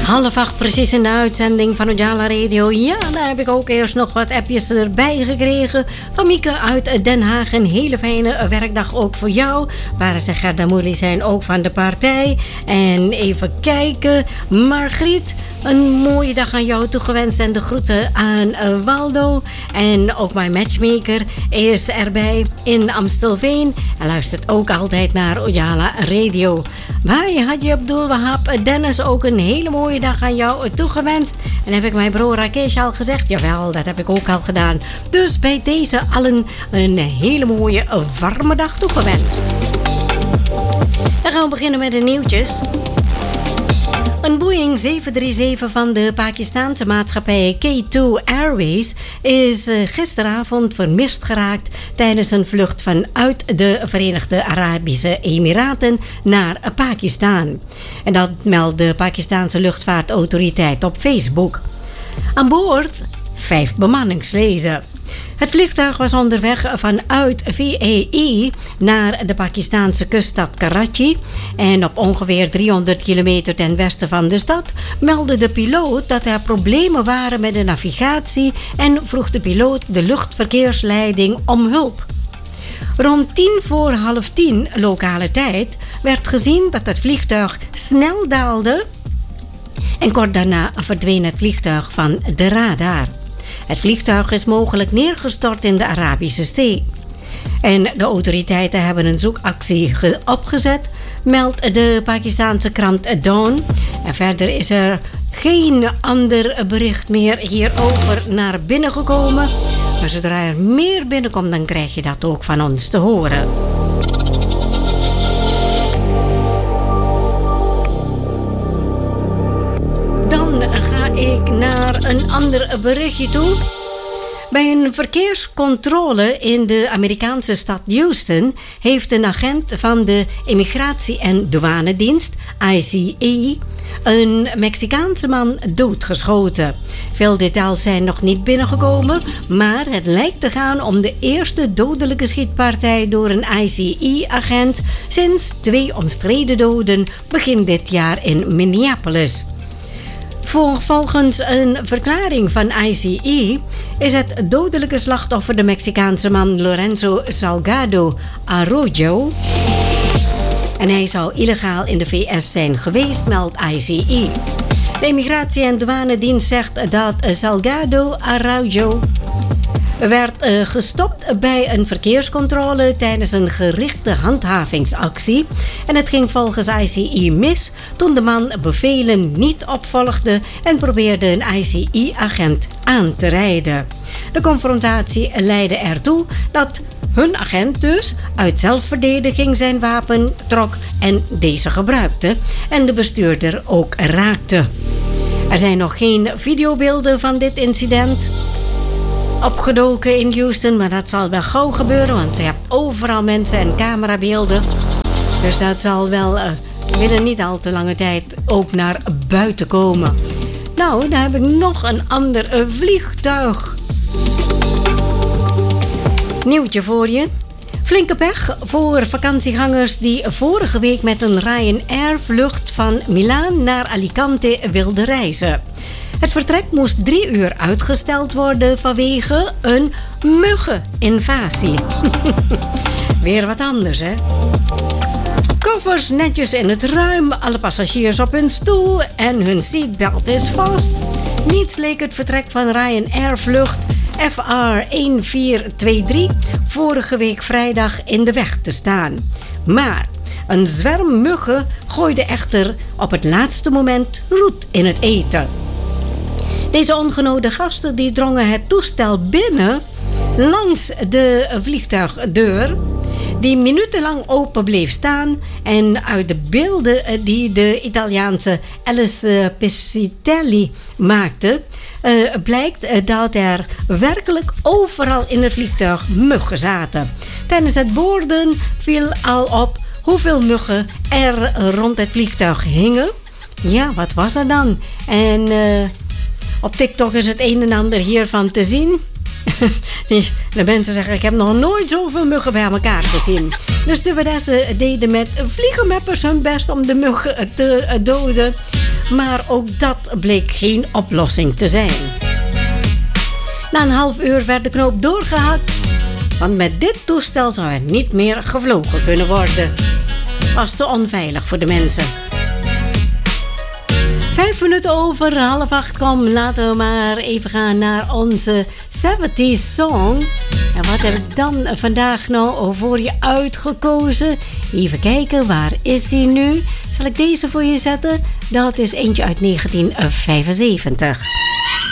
7:30 precies in de uitzending van Ojala Radio. Ja, daar heb ik ook eerst nog wat appjes erbij gekregen. Van Mieke uit Den Haag. Een hele fijne werkdag ook voor jou. Waar ze Gerda Moerli zijn ook van de partij. En even kijken. Margriet, een mooie dag aan jou toegewenst. En de groeten aan Waldo. En ook mijn matchmaker is erbij in Amstelveen. En luistert ook altijd naar Ojala Radio. Waar Hadji Abdul Wahab Dennis, ook een hele mooie dag aan jou toegewenst. En heb ik mijn broer Rakesh al gezegd? Jawel, dat heb ik ook al gedaan. Dus bij deze allen een hele mooie warme dag toegewenst. Dan gaan we beginnen met de nieuwtjes. Een Boeing 737 van de Pakistaanse maatschappij K2 Airways is gisteravond vermist geraakt tijdens een vlucht vanuit de Verenigde Arabische Emiraten naar Pakistan. En dat meldt de Pakistanse luchtvaartautoriteit op Facebook. Aan boord 5 bemanningsleden. Het vliegtuig was onderweg vanuit VAE naar de Pakistanse kuststad Karachi. En op ongeveer 300 kilometer ten westen van de stad meldde de piloot dat er problemen waren met de navigatie en vroeg de piloot de luchtverkeersleiding om hulp. Rond 10:45 lokale tijd werd gezien dat het vliegtuig snel daalde en kort daarna verdween het vliegtuig van de radar. Het vliegtuig is mogelijk neergestort in de Arabische Zee. En de autoriteiten hebben een zoekactie opgezet, meldt de Pakistanse krant Dawn. En verder is er geen ander bericht meer hierover naar binnen gekomen. Maar zodra er meer binnenkomt, dan krijg je dat ook van ons te horen. Dan ga ik naar een ander berichtje toe. Bij een verkeerscontrole in de Amerikaanse stad Houston heeft een agent van de Immigratie- en Douanedienst, ICE, een Mexicaanse man doodgeschoten. Veel details zijn nog niet binnengekomen, maar het lijkt te gaan om de eerste dodelijke schietpartij door een ICE-agent sinds 2 omstreden doden begin dit jaar in Minneapolis. Volgens een verklaring van ICE is het dodelijke slachtoffer de Mexicaanse man Lorenzo Salgado Arroyo. En hij zou illegaal in de VS zijn geweest, meldt ICE. De Immigratie- en Douanedienst zegt dat Salgado Arroyo werd gestopt bij een verkeerscontrole tijdens een gerichte handhavingsactie. En het ging volgens ICE mis toen de man bevelen niet opvolgde en probeerde een ICE-agent aan te rijden. De confrontatie leidde ertoe dat hun agent dus uit zelfverdediging zijn wapen trok en deze gebruikte en de bestuurder ook raakte. Er zijn nog geen videobeelden van dit incident opgedoken in Houston, maar dat zal wel gauw gebeuren, want je hebt overal mensen en camerabeelden. Dus dat zal wel binnen niet al te lange tijd ook naar buiten komen. Nou, dan heb ik nog een ander vliegtuig nieuwtje voor je. Flinke pech voor vakantiegangers die vorige week met een Ryanair vlucht van Milaan naar Alicante wilden reizen. Het vertrek moest 3 uur uitgesteld worden vanwege een muggeninvasie. Weer wat anders, hè? Koffers netjes in het ruim, alle passagiers op hun stoel en hun seatbelt is vast. Niets leek het vertrek van Ryanair vlucht FR1423 vorige week vrijdag in de weg te staan. Maar een zwerm muggen gooide echter op het laatste moment roet in het eten. Deze ongenode gasten die drongen het toestel binnen langs de vliegtuigdeur, die minutenlang open bleef staan. En uit de beelden die de Italiaanse Alice Piscitelli maakte, blijkt dat er werkelijk overal in het vliegtuig muggen zaten. Tijdens het boorden viel al op hoeveel muggen er rond het vliegtuig hingen. Ja, wat was er dan? En op TikTok is het een en ander hiervan te zien. De mensen zeggen, ik heb nog nooit zoveel muggen bij elkaar gezien. De stewardessen deden met vliegenmeppers hun best om de muggen te doden. Maar ook dat bleek geen oplossing te zijn. Na een half uur werd de knoop doorgehakt, want met dit toestel zou er niet meer gevlogen kunnen worden. Was te onveilig voor de mensen. 5 minuten over 7:30. Kom, laten we maar even gaan naar onze 70s song. En wat heb ik dan vandaag nou voor je uitgekozen? Even kijken, waar is die nu? Zal ik deze voor je zetten? Dat is eentje uit 1975.